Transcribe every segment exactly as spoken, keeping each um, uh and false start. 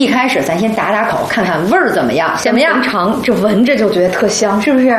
一开始咱先打打口，看看味儿怎么样？怎么样？ 尝，这闻着就觉得特香，是不是？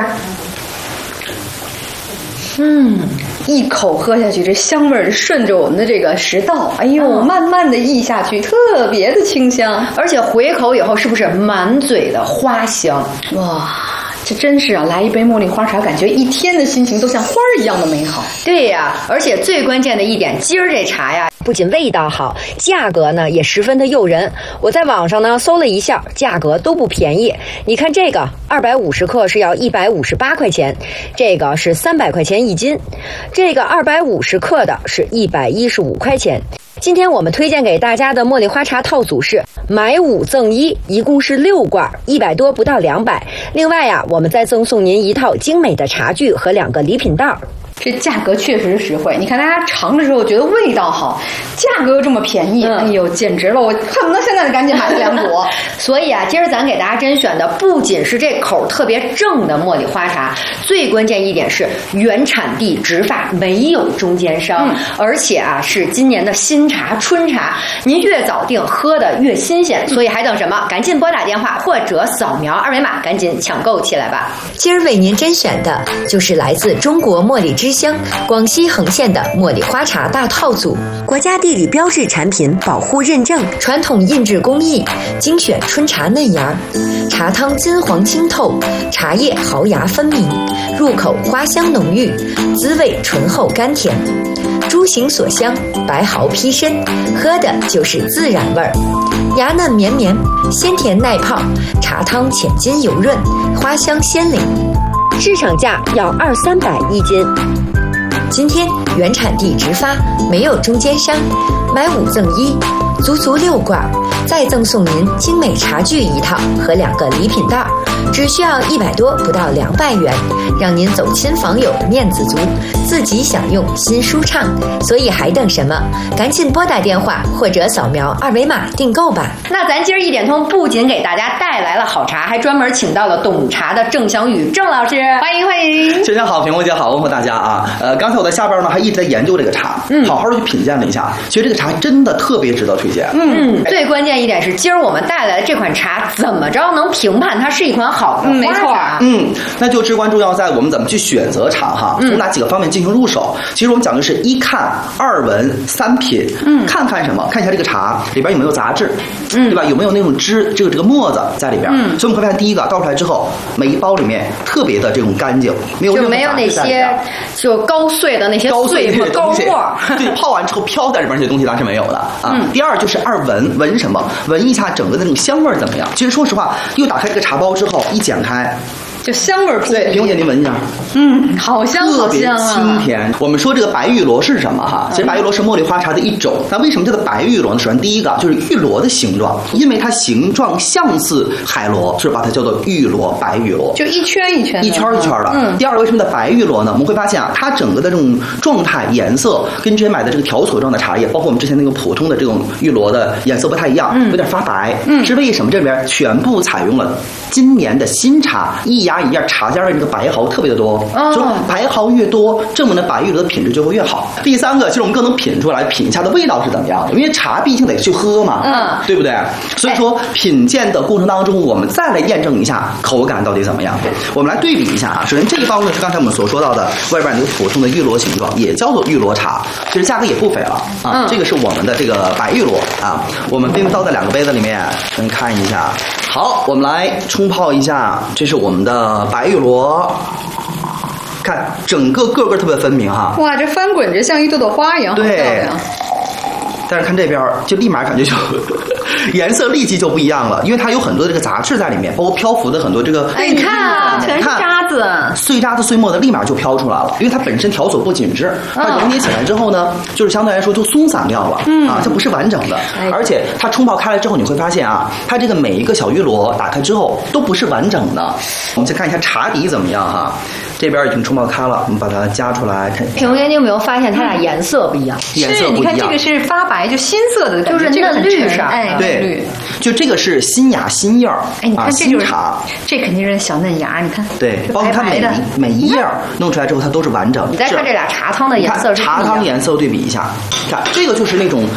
嗯，一口喝下去，这香味儿顺着我们的这个食道，哎呦，嗯、慢慢的溢下去，特别的清香， 而且回口以后是不是满嘴的花香？ 哇！这真是啊，来一杯茉莉花茶，感觉一天的心情都像花儿一样的美好。 对呀，而且最关键的一点，今儿这茶呀，不仅味道好，价格呢也十分的诱人。我在网上呢搜了一下，价格都不便宜。你看这个二百五十克是要一百五十八块钱，这个是三百块钱一斤，这个二百五十克的是一百一十五块钱。今天我们推荐给大家的茉莉花茶套组是买五赠一，一共是六罐，一百多不到两百。另外呀、啊，我们再赠送您一套精美的茶具和两个礼品袋。 这价格确实实惠，你看大家尝的时候觉得味道好，价格又这么便宜，嗯、哎呦，简直了！我恨不得现在就赶紧买两股。 所以啊，今儿咱给大家甄选的不仅是这口特别正的茉莉花茶，最关键一点是原产地直发，没有中间商，嗯、而且啊是今年的新茶春茶，您越早订喝的越新鲜。所以还等什么？赶紧拨打电话或者扫描二维码，赶紧抢购起来吧！ 今儿为您甄选的就是来自中国茉莉之乡广西横县的茉莉花茶大套组，国家地理标志产品保护认证，传统印制工艺，精选春茶嫩芽，茶汤金黄清透，茶叶毫芽分明，入口花香浓郁，滋味醇厚甘甜，诸行所香，白毫披身，喝的就是自然味儿，芽嫩绵绵，鲜甜耐泡，茶汤浅金油润，花香鲜灵。市场价要二三百一斤。今天原产地直发，没有中间商，买五赠一，足足六罐，再赠送您精美茶具一套和两个礼品袋，只需要一百多不到两百元，让您走亲访友面子足，自己享用心舒畅。所以还等什么？赶紧拨打电话或者扫描二维码订购吧。 那咱今儿一点通不仅给大家带来了好茶，还专门请到了懂茶的郑翔宇郑老师，欢迎欢迎。 先生好，平红姐好，问候大家啊。呃，刚才我在下边呢还一直在研究这个茶，嗯，好好的去品鉴了一下，其实这个茶真的特别值得推荐。 嗯，嗯最关键一点是，今儿我们带来的这款茶怎么着能评判它是一款好的花茶？ 嗯，那就至关重要在我们怎么去选择茶哈，从哪几个方面进行入手。嗯、其实我们讲的是一看、二闻、三品。嗯，看看什么？看一下这个茶里边有没有杂质，嗯，对吧？有没有那种汁，这个这个沫子在里边？嗯，所以我们会发现，第一个倒出来之后，每一包里面特别的这种干净，没有任何就没有那些就高碎的那些碎沫、高沫。 对，泡完之后飘在里边这些东西当然是没有的啊。嗯、第二就是二闻，闻什么？闻一下整个的那种香味怎么样？其实说实话，又打开这个茶包之后，一剪开。 就香味儿对，平红姐您闻一下， 嗯，好香好香啊， 特别清甜。我们说这个白玉螺是什么哈？其实白玉螺是茉莉花茶的一种。那为什么叫做白玉螺呢？首先第一个就是玉螺的形状，因为它形状像似海螺，所以把它叫做玉螺、白玉螺， 就一圈一圈、 一圈一圈的。嗯。第二个为什么叫白玉螺呢？我们会发现啊，它整个的这种状态、颜色跟之前买的这个条索状的茶叶，包括我们之前那个普通的这种玉螺的颜色不太一样，嗯、有点发白。嗯。是为什么？这里边全部采用了今年的新茶，一芽一芽茶尖的这个白毫特别的多，哦、说白毫越多，证明了白玉螺的品质就会越好。第三个，其实我们更能品出来，品一下的味道是怎么样的，因为茶毕竟得去喝嘛，嗯，对不对？所以说品鉴的过程当中，我们再来验证一下口感到底怎么样。我们来对比一下啊，首先这一包呢是刚才我们所说到的外边那个普通的玉螺形状，也叫做玉螺茶，其实价格也不菲了啊。嗯、这个是我们的这个白玉螺啊，我们并倒在两个杯子里面，先看一下。好，我们来冲泡一下，这是我们的白玉螺，看整个个个特别分明哈。 哇，这翻滚着像一朵朵花一样，好漂亮。 但是看这边就立马感觉就颜色立即就不一样了，因为它有很多这个杂质在里面，包括漂浮的很多这个。 哎，你看啊，全是渣子， 碎渣子碎沫的立马就飘出来了，因为它本身条索不紧致，它溶解起来之后呢，就是相对来说就松散掉了，嗯啊，这不是完整的，而且它冲泡开来之后，你会发现啊，它这个每一个小玉螺打开之后都不是完整的。我们再看一下茶底怎么样哈。这边已经冲泡开了，我们把它夹出来看。 平原，你有没有发现它俩颜色不一样？ 颜色不一样。 你看这个是发白，就新色的感觉， 就是嫩绿色。 哎， 对，就这个是新芽新叶儿。 哎，你看这就是茶， 这肯定是小嫩芽，你看。 对，包括它每每一叶弄出来之后，它都是完整的。 你再看这俩茶汤的颜色， 茶汤颜色对比一下，看这个就是那种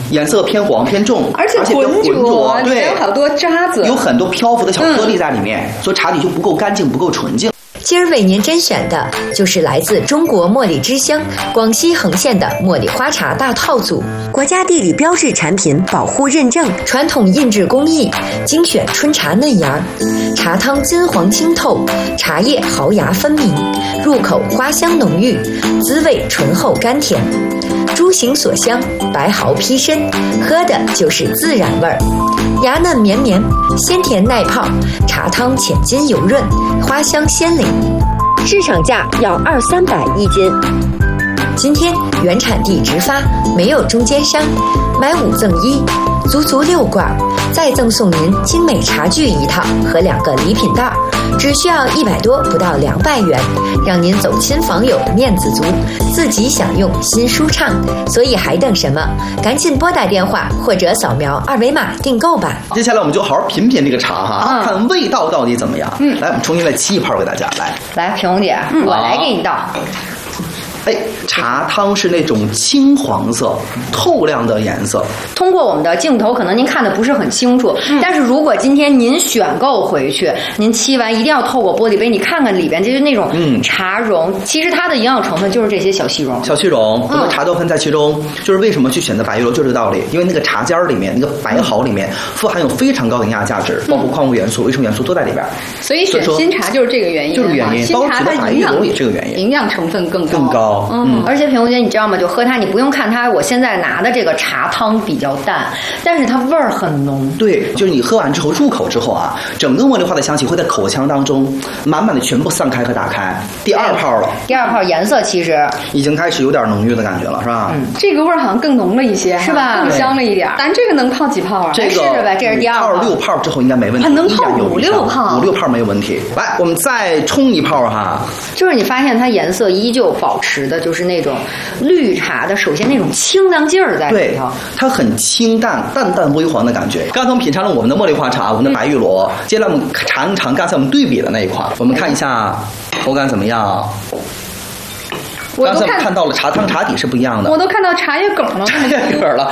颜色偏黄偏重， 而且浑浊， 对，有好多渣子， 有很多漂浮的小颗粒在里面，嗯、所以茶底就不够干净，不够纯净。 今儿为您甄选的就是来自中国茉莉之乡广西横县的茉莉花茶大套组，国家地理标志产品保护认证，传统印制工艺，精选春茶嫩芽，茶汤金黄清透，茶叶毫芽分明，入口花香浓郁，滋味醇厚甘甜。株形所香，白毫披身，喝的就是自然味儿。芽嫩绵绵，鲜甜耐泡，茶汤浅津油润，花香鲜灵。 市场价要二三百一斤。 今天原产地直发，没有中间商，买五赠一，足足六罐，再赠送您精美茶具一套和两个礼品袋，只需要一百多，不到两百元，让您走亲访友面子足，自己享用心舒畅。所以还等什么？赶紧拨打电话或者扫描二维码订购吧。 接下来我们就好好品品这个茶哈，嗯、看味道到底怎么样。嗯，来，我们重新来沏一泡给大家。来， 来，萍红姐，嗯、我来给你倒。 哎，茶汤是那种青黄色、透亮的颜色。 通过我们的镜头，可能您看的不是很清楚，嗯、但是如果今天您选购回去，您沏完一定要透过玻璃杯，你看看里边就是那种茶蓉，嗯、其实它的营养成分就是这些小细蓉。 小细蓉，很多茶豆分在其中，嗯、就是为什么去选择白玉螺，就这个道理。因为那个茶尖里面，那个白毫里面富含有非常高的营养价值，包括矿物元素、维生元素都在里边。 所以选新茶就是这个原因， 就是原因。 新茶它白玉螺也这个原因， 营养成分更高。 更高。 嗯，而且萍红姐，你知道吗？就喝它，你不用看它，我现在拿的这个茶汤比较淡，但是它味儿很浓。 对，就是你喝完之后入口之后啊，整个茉莉花的香气会在口腔当中满满的全部散开和打开。第二泡了， 第二泡颜色其实已经开始有点浓郁的感觉了，是吧？ 嗯，这个味儿好像更浓了一些， 是吧？ 更香了一点。咱这个能泡几泡啊？ 这个试试呗，这是第二泡。六泡之后应该没问题， 还能泡五六泡， 五六泡没有问题。来，我们再冲一泡哈。 就是你发现它颜色依旧保持的就是那种绿茶的，首先那种清凉劲儿在里头， 它很清淡、淡淡微黄的感觉。刚才我们品尝了我们的茉莉花茶，我们的白玉螺，嗯、接下来我们尝一尝刚才我们对比的那一款，我们看一下口感怎么样。刚才我们看到了茶汤茶底是不一样的， 我都看到茶叶梗了， 茶叶梗了。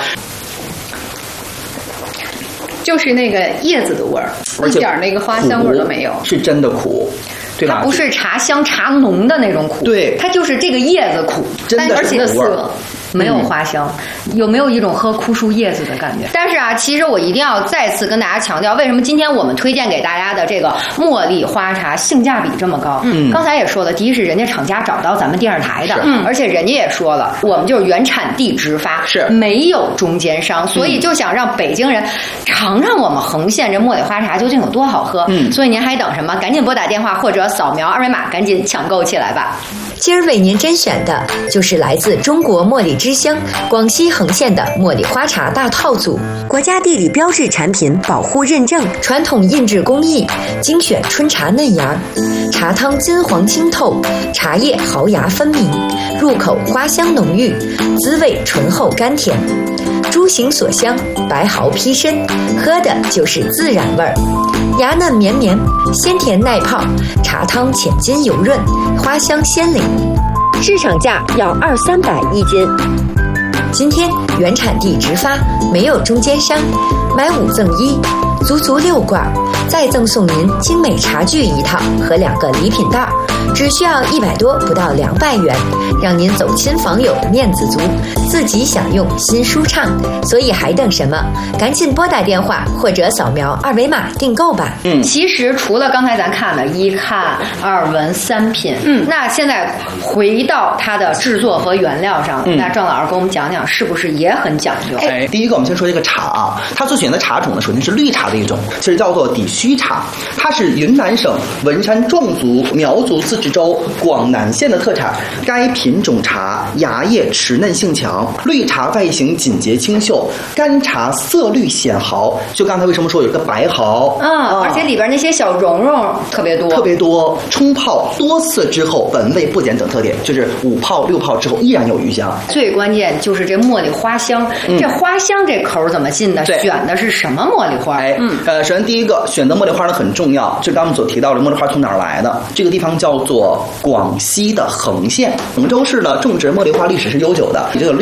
就是那个叶子的味儿，一点那个花香味都没有， 是真的苦，对吧？ 它不是茶香茶浓的那种苦， 对， 它就是这个叶子苦， 真的是苦味。 没有花香，嗯、有没有一种喝枯树叶子的感觉？但是啊，其实我一定要再次跟大家强调，为什么今天我们推荐给大家的这个茉莉花茶性价比这么高？嗯，刚才也说了，第一是人家厂家找到咱们电视台的，嗯，而且人家也说了，我们就是原产地直发， 是没有中间商，所以就想让北京人尝尝我们横县这茉莉花茶究竟有多好喝。嗯，所以您还等什么？赶紧拨打电话或者扫描二维码，赶紧抢购起来吧。 今儿为您甄选的就是来自中国茉莉之乡广西横县的茉莉花茶大套组，国家地理标志产品保护认证，传统印制工艺，精选春茶嫩芽，茶汤金黄清透，茶叶毫芽分明，入口花香浓郁，滋味醇厚甘甜。株形所香，白毫披身，喝的就是自然味儿。芽嫩绵绵，鲜甜耐泡，茶汤浅津油润，花香鲜灵。 市场价要二三百一斤。 今天原产地直发，没有中间商，买五赠一，足足六罐，再赠送您精美茶具一套和两个礼品袋，只需要一百多，不到两百元，让您走亲访友面子足，自己享用心舒畅。所以还等什么？赶紧拨打电话或者扫描二维码订购吧。 嗯，其实除了刚才咱看的一看二闻三品，嗯，那现在回到它的制作和原料上，嗯、那郑老师给我们讲讲，是不是也很讲究？ 哎，第一个我们先说这个茶啊，它所选的茶种呢，首先是绿茶的一种，其实叫做底须茶，它是云南省文山壮族苗族自治州广南县的特产。该品种茶芽叶持嫩性强，绿茶外形紧结清秀，干茶色绿显毫。就刚才为什么说有个白毫？ 嗯，啊、而且里边那些小蓉蓉特别多， 特别多。冲泡多次之后，本味不减等特点，就是五泡六泡之后依然有余香。 最关键就是这茉莉花香，嗯、这花香这口怎么进的？选的是什么茉莉花？ 哎，嗯，呃，首先第一个选择茉莉花呢很重要，就是刚刚我们所提到的茉莉花从哪儿来的？这个地方叫做广西的横县。广州市呢种植茉莉花历史是悠久的，以这个绿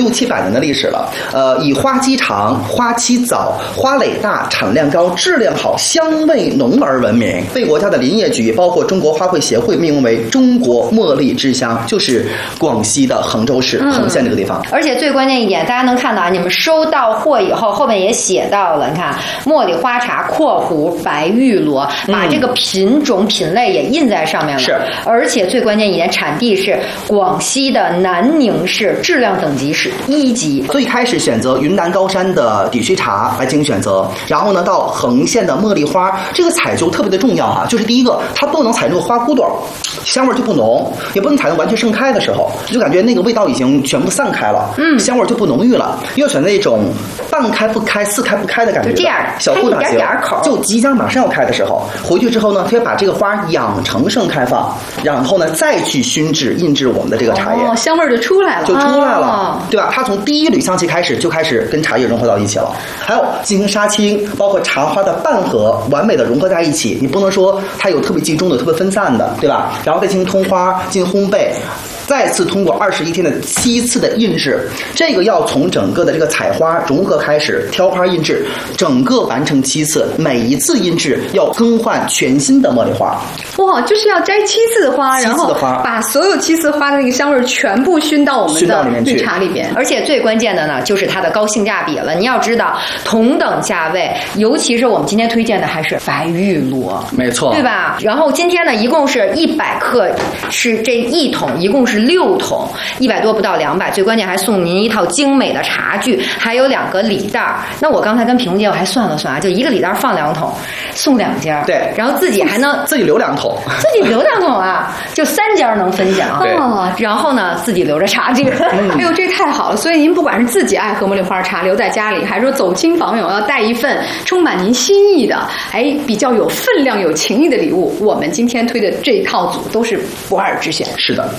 六七百年的历史了。呃，以花期长、花期早、花蕾大、产量高、质量好、香味浓而闻名，被国家的林业局包括中国花卉协会命名为中国茉莉之乡，就是广西的衡州市衡县这个地方。 嗯、而且最关键一点，大家能看到啊，你们收到货以后，后面也写到了，你看茉莉花茶（括弧白玉螺），把这个品种品类也印在上面了。是，而且最关键一点，产地是广西的南宁市，质量等级是一级。 最开始选择云南高山的底须茶来进行选择，然后呢到衡县的茉莉花，这个采就特别的重要啊，就是第一个，它不能采这个花骨朵，香味就不浓，也不能采到完全盛开的时候，就感觉那个味道已经全部散开了，嗯，香味就不浓郁了。要选那种半开不开、似开不开的感觉， 就这样， 小腹大型，就即将马上要开的时候，回去之后呢，他要把这个花养成盛开放，然后呢再去熏制、印制我们的这个茶叶， 哦，香味就出来了， 就出来了，哦、对吧？它从第一缕香气开始就开始跟茶叶融合到一起了，还有进行杀青，包括茶花的拌合，完美的融合在一起。你不能说它有特别集中的、特别分散的，对吧？然后再进行通花、进行烘焙。再次通过二十一天的七次的印制，这个要从整个的这个采花融合开始，挑花印制，整个完成七次，每一次印制要更换全新的茉莉花。 哇，就是要摘七次的花，然后把所有七次花的那个香味全部熏到我们的绿茶里边。 而且最关键的呢，就是它的高性价比了。你要知道，同等价位，尤其是我们今天推荐的还是白玉螺， 没错， 对吧？然后今天呢，一共是一百克，是这一桶，一共是。是六桶，一百多不到两百，最关键还送您一套精美的茶具，还有两个礼袋。那我刚才跟萍姐我还算了算啊，就一个礼袋放两桶，送两家， 对， 然后自己还能自己留两桶， 自己留两桶啊，就三家能分享， 对， 哦，然后呢自己留着茶具， 嗯、哎呦这太好了！所以您不管是自己爱喝茉莉花茶留在家里，还是说走亲访友要带一份充满您心意的，哎，比较有分量、有情谊的礼物，我们今天推的这一套组都是不二之选。 是的。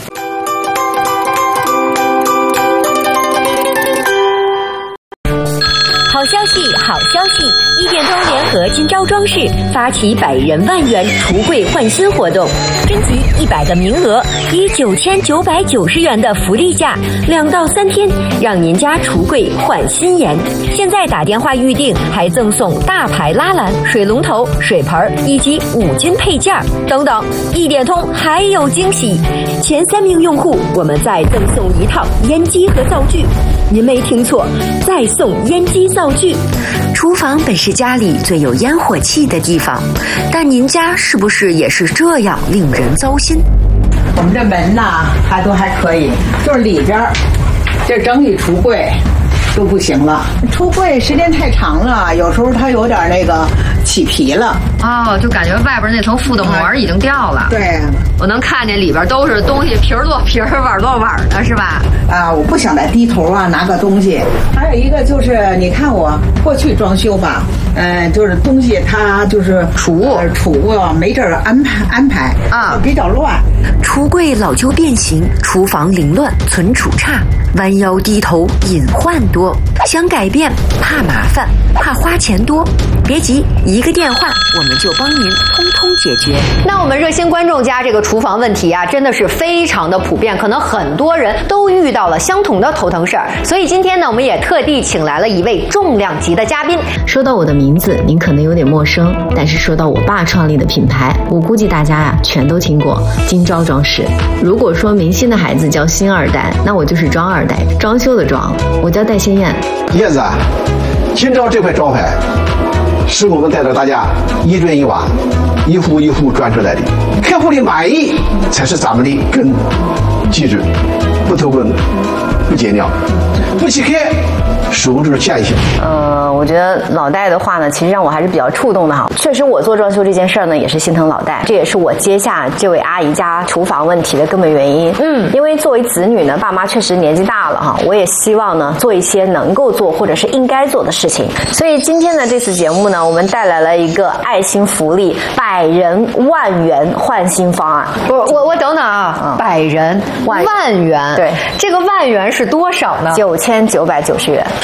好消息，好消息！一点通联合金招装饰发起百人万元橱柜换新活动，征集一百个名额，以九千九百九十元的福利价，两到三天让您家橱柜换新颜。现在打电话预订，还赠送大牌拉篮、水龙头、水盆以及五金配件等等。一点通还有惊喜，前三名用户我们再赠送一套烟机和灶具。您没听错，再送烟机灶具。厨房本是家里最有烟火气的地方，但您家是不是也是这样令人糟心？ 我们这门呐还都还可以，就是里边这整理橱柜都不行了，橱柜时间太长了，有时候它有点那个起皮了。 哦，就感觉外边那层覆的膜已经掉了。 对， 我能看见里边都是东西，皮儿落皮儿，碗落碗的，是吧？ 啊，我不想再低头啊拿个东西。还有一个就是，你看我过去装修吧，嗯、呃，就是东西它就是储物， 呃、储物没这儿安排安排啊，比较乱。 橱柜老旧变形，厨房凌乱，存储差，弯腰低头隐患多。想改变，怕麻烦，怕花钱多，别急，一个电话我们就帮您通通解决。 那我们热心观众家这个厨房问题啊，真的是非常的普遍，可能很多人都遇到了相同的头疼事儿。所以今天呢，我们也特地请来了一位重量级的嘉宾。 说到我的名字，您可能有点陌生，但是说到我爸创立的品牌，我估计大家呀全都听过金招装饰。如果说明星的孩子叫星二代，那我就是装二代，装修的装。我叫戴欣燕。 叶子，金招这块招牌是我们带着大家一砖一瓦、一户一户装出来的，客户的满意才是咱们的根。记住，不偷工，不捡尿，不欺客，守住现行。 呃，我觉得老戴的话呢，其实让我还是比较触动的哈。确实，我做装修这件事儿呢，也是心疼老戴，这也是我接下这位阿姨家厨房问题的根本原因。嗯，因为作为子女呢，爸妈确实年纪大了哈，我也希望呢做一些能够做或者是应该做的事情。所以今天的这次节目呢，我们带来了一个爱心福利百人万元换新方案。 我我我等等啊，嗯、百人万万元， 对， 这个万元是多少呢？ 九千九百九十元。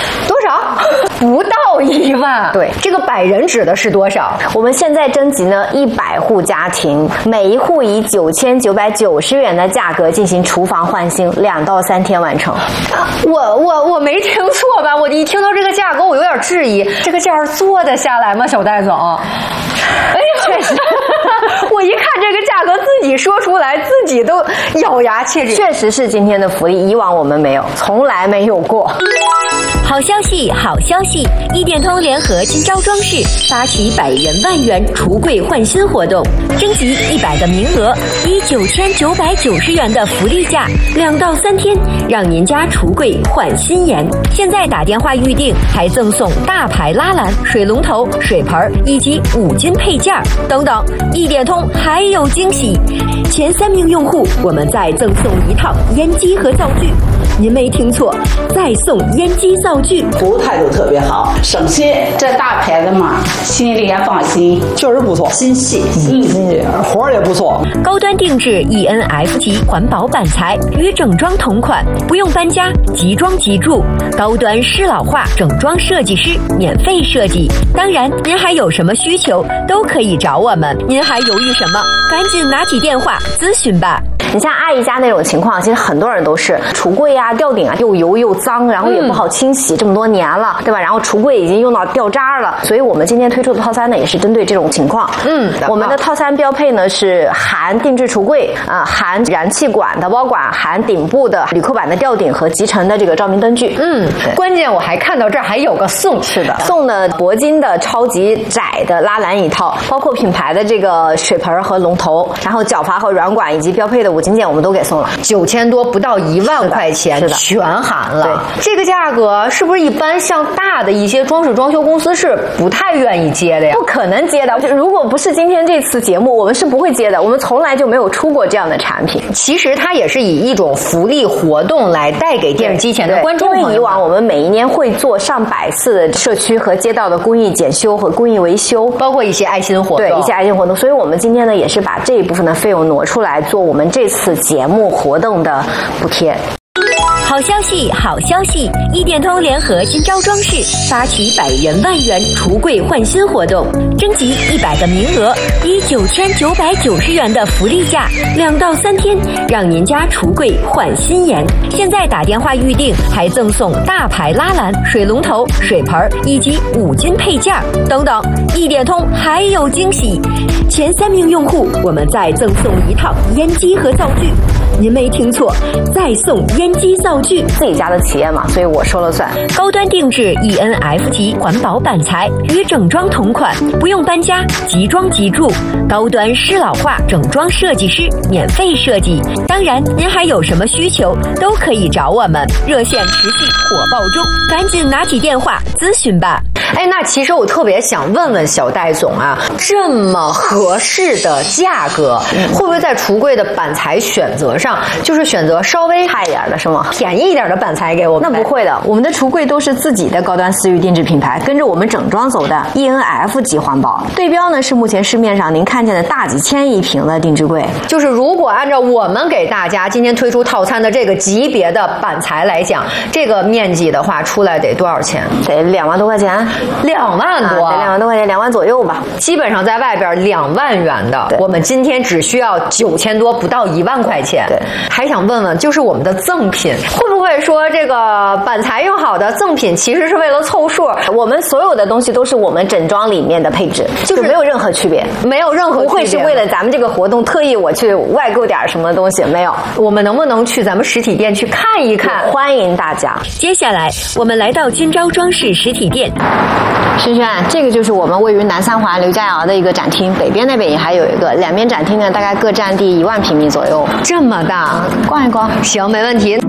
多少？不到一万。 对， 这个百人指的是多少？ 我们现在征集呢一百户家庭，每一户以九千九百九十元的价格进行厨房换新，两到三天完成。 我我我没听错吧？我一听到这个价格，我有点质疑，这个价儿做得下来吗，小戴总？哎呀，确实，我一看这个价格，自己说出来，自己都咬牙切齿。 确实是今天的福利，以往我们没有，从来没有过。 好消息，好消息！一点通联合金招装饰发起百人万元橱柜换新活动，征集一百个名额，以九千九百九十元的福利价，两到三天让您家橱柜换新颜。现在打电话预定，还赠送大牌拉篮、水龙头、水盆以及五金配件等等。一点通还有惊喜，前三名用户我们再赠送一套烟机和灶具。您没听错，再送烟机灶具， 服务态度特别好，省心。这大牌子嘛，心里也放心， 确实不错， 心细， 嗯，活儿也不错。 高端定制 E N F 级环保板材，与整装同款，不用搬家，即装即住。高端适老化整装设计师免费设计。当然，您还有什么需求都可以找我们。您还犹豫什么？赶紧拿起电话咨询吧。 你像阿姨家那种情况，其实很多人都是橱柜啊、吊顶啊又油又脏，然后也不好清洗，嗯、这么多年了，对吧？然后橱柜已经用到掉渣了，所以我们今天推出的套餐呢，也是针对这种情况。嗯，我们的套餐标配呢是含定制橱柜啊、呃，含燃气管的包管，含顶部的铝扣板的吊顶和集成的这个照明灯具。 嗯，关键我还看到这儿还有个送， 是的，送的铂金的超级窄的拉篮一套，包括品牌的这个水盆和龙头，然后脚阀和软管以及标配的五金件我们都给送了， 九千多不到一万块钱， 是的， 全含了。 对， 这个价格是不是一般像大的一些装饰装修公司是不太愿意接的呀？ 不可能接的，如果不是今天这次节目，我们是不会接的。我们从来就没有出过这样的产品。 其实它也是以一种福利活动来带给电视机前的观众朋友。 因为以往我们每一年会做上百次的社区和街道的公益检修和公益维修， 包括一些爱心活动， 对一些爱心活动。所以我们今天呢，也是把这一部分的费用挪出来做我们这次节目活动的补贴。 好消息，好消息！一点通联合金招装饰发起百人万元橱柜换新活动，征集一百个名额，以九千九百九十元的福利价，两到三天让您家橱柜换新颜。现在打电话预定，还赠送大牌拉篮、水龙头、水盆以及五金配件等等。一点通还有惊喜，前三名用户我们再赠送一套烟机和灶具。您没听错，再送烟机灶具， 自己家的企业嘛，所以我说了算。 高端定制 E N F 级环保板材，与整装同款，不用搬家，即装即住。高端适老化整装设计师免费设计。当然，您还有什么需求都可以找我们，热线持续火爆中，赶紧拿起电话咨询吧。 哎，那其实我特别想问问小戴总啊，这么合适的价格，会不会在橱柜的板材选择上，就是选择稍微差一点的是吗？ 便宜一点的板材给我们？ 那不会的，我们的橱柜都是自己的高端私域定制品牌，跟着我们整装走的 E N F 级环保。对标呢是目前市面上您看见的大几千一平的定制柜。 就是如果按照我们给大家今天推出套餐的这个级别的板材来讲，这个面积的话出来得多少钱？ 得两万多块钱。 两万多， 啊、得两万多块钱，两万左右吧。 基本上在外边两万元的，我们今天只需要九千多，不到一万块钱。 对， 还想问问，就是我们的赠品，会不会说这个板材用好的赠品其实是为了凑数？ 我们所有的东西都是我们整装里面的配置，就是没有任何区别， 没有任何区别， 不会是为了咱们这个活动特意我去外购点什么东西，没有。 我们能不能去咱们实体店去看一看？ 欢迎大家。 接下来我们来到金招装饰实体店。 轩轩，这个就是我们位于南三环刘家窑的一个展厅，北边那边也还有一个，两边展厅呢大概各占地一万平米左右。 这么大， 逛一逛， 行，没问题。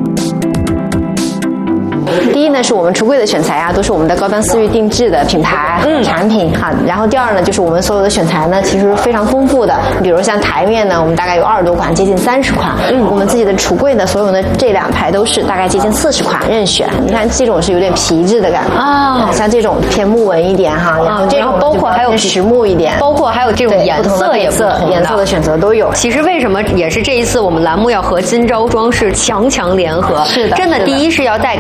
第一呢，是我们橱柜的选材啊，都是我们的高端私域定制的品牌、嗯、产品哈。然后第二呢，就是我们所有的选材呢，其实非常丰富的。比如像台面呢，我们大概有二十多款，接近三十款。嗯，我们自己的橱柜的所有的这两排都是大概接近四十款任选。你看这种是有点皮质的感觉啊、哦，像这种偏木纹一点哈，然后这种包括还有实木一点， 包括还有这种颜色也不同， 颜色的选择都有。 其实为什么也是这一次我们栏目要和金招装饰强强联合？ 是的， 真的，第一是要带给大家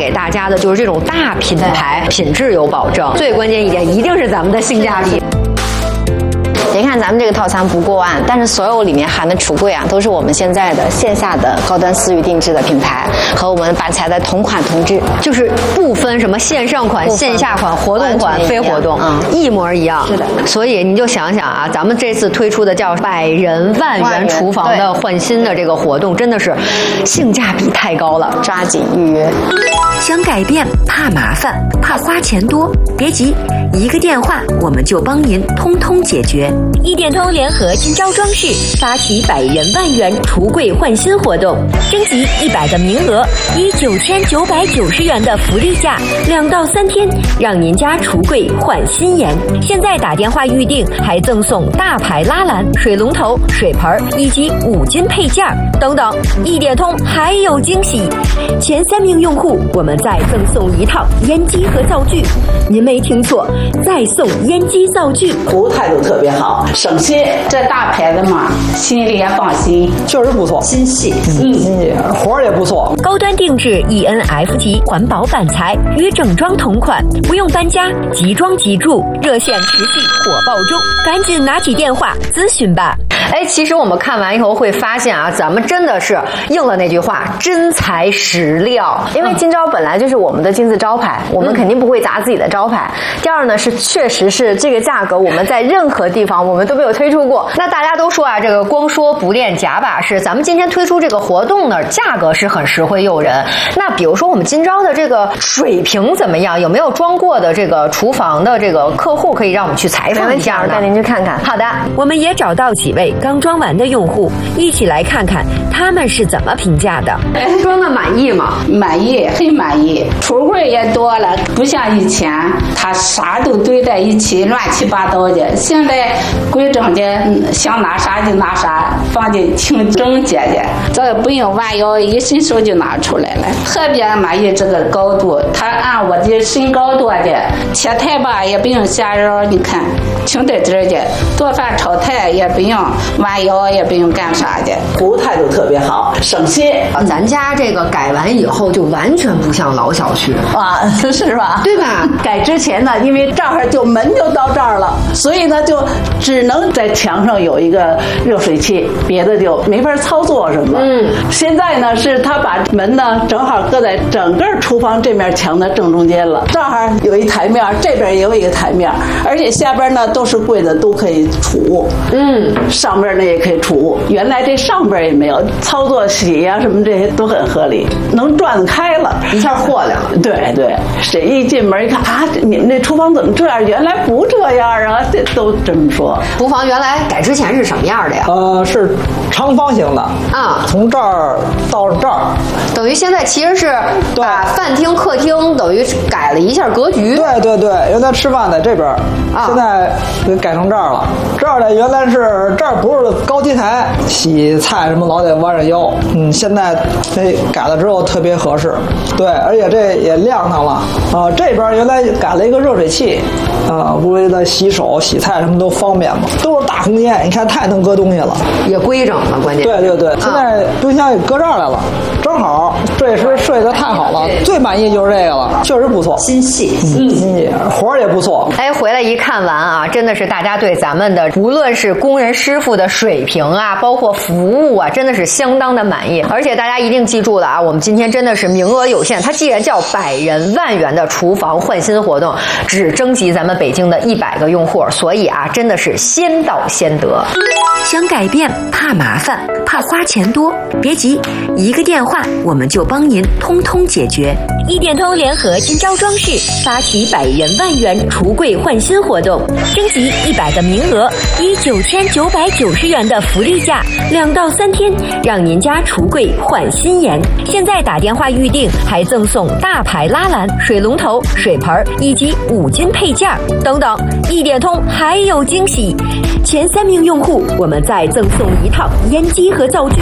家的就是这种大品牌，品质有保证。最关键一点，一定是咱们的性价比。 别看咱们这个套餐不过万，但是所有里面含的橱柜啊，都是我们现在的线下的高端私域定制的品牌，和我们板材的同款同质， 就是不分什么线上款、线下款、活动款、非活动，嗯，一模一样。 是的， 所以你就想想啊，咱们这次推出的叫百人万元厨房的换新的这个活动，真的是性价比太高了， 抓紧预约。 想改变怕麻烦怕花钱多，别急，一个电话我们就帮您通通解决。 一点通联合金招装饰发起百人万元橱柜换新活动，征集一百个名额，以九千九百九十元的福利价，两到三天让您家橱柜换新颜。现在打电话预定还赠送大牌拉篮、水龙头、水盆以及五金配件等等。一点通还有惊喜，前三名用户我们再赠送一套烟机和灶具。您没听错，再送烟机灶具。 服务态度特别好，省心。这大牌子嘛，心里也放心。 确实不错， 心细， 嗯，活儿也不错。 高端定制 E N F 级环保板材，与整装同款，不用搬家，即装即住。热线持续火爆中，赶紧拿起电话咨询吧。 哎，其实我们看完以后会发现啊，咱们真的是应了那句话，真材实料。 因为金招本来就是我们的金字招牌，我们肯定不会砸自己的招牌。第二呢，是确实是这个价格，我们在任何地方我们都没有推出过。 那大家都说啊，这个光说不练假把式。咱们今天推出这个活动呢，价格是很实惠诱人。那比如说我们金招的这个水平怎么样？有没有装过的这个厨房的这个客户可以让我们去采访一下呢？ 带您去看看。 好的， 我们也找到几位刚装完的用户，一起来看看他们是怎么评价的。 装的满意吗？ 满意，很满意。橱柜也多了，不像以前它啥都堆在一起，乱七八糟的。现在规整的，想拿啥就拿啥，放的挺整洁的，这个不用弯腰，一伸手就拿出来了。特别满意这个高度，它按我的身高多的，切菜吧也不用下腰，你看挺得劲的。做饭炒菜也不用弯腰，也不用干啥的，服务态度特别好，省心。 咱家这个改完以后就完全不像老小区啊，是吧？ 对吧？ 改之前呢，因为这儿就门就到这儿了，所以呢就只能在墙上有一个热水器，别的就没法操作什么。嗯，现在呢是他把门呢正好搁在整个厨房这面墙的正中间了，正好有一台面，这边也有一个台面，而且下边呢都是柜子，都可以储物。嗯，上边呢也可以储物。原来这上边也没有，操作洗呀、啊、什么这些都很合理，能转开了， 一下豁亮了。 对对，谁一进门一看啊，你们这厨房怎么这样？原来不这样啊，这都这么说。 厨房原来改之前是什么样的呀？ 呃，是长方形的啊， 从这儿到这儿， 等于现在其实是把饭厅、客厅等于改了一下格局。 对对对，原来吃饭在这边，啊、现在给改成这儿了。这儿呢，原来是这儿不是高梯台，洗菜什么老得弯着腰。嗯，现在这改了之后特别合适。对，而且这也亮堂了。啊，这边原来改了一个热水器，啊，为了洗手、洗菜什么都方便嘛。都是大空间，你看太能搁东西了， 也规整了，关键。 对对对，现在冰箱也搁这儿来了，正好这时睡得太好了，最满意就是这个了，确实不错， 心细， 心细，活儿也不错。 哎，回来一看完啊，真的是大家对咱们的无论是工人师傅的水平啊，包括服务啊，真的是相当的满意。而且大家一定记住了啊，我们今天真的是名额有限，它既然叫百人万元的厨房换新活动，只征集咱们北京的一百个用户，所以啊，真的是先到先得。 想改变怕麻烦怕花钱多，别急，一个电话我们就帮您通通解决。 一点通联合金招装饰发起百人万元橱柜换新活动，征集一百个名额，以九千九百九十元的福利价，两到三天让您家橱柜换新颜。现在打电话预定还赠送大牌拉篮、水龙头、水盆以及五金配件等等。一点通还有惊喜，前三名用户我们再赠送一套烟机和灶具。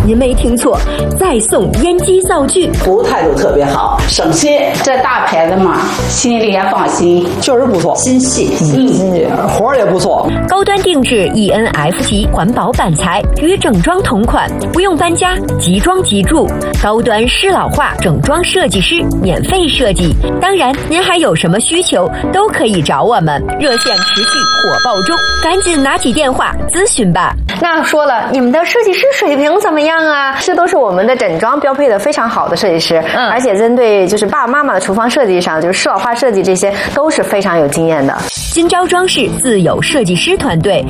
您没听错，再送烟机灶具， 服务态度特别好，省心。 这大牌子嘛，心里也放心， 确实不错， 心细， 嗯，活儿也不错。 高端定制 E N F 级环保板材，与整装同款，不用搬家，即装即住，高端适老化整装设计师免费设计。当然，您还有什么需求都可以找我们，热线持续火爆中，赶紧拿起电话咨询吧。 那说了，你们的设计师水平怎么样啊？这都是我们的整装标配的非常好的设计师，嗯，而且针对就是爸爸妈妈的厨房设计上，就是适老化设计这些都是非常有经验的。 金招装饰自有设计师团队，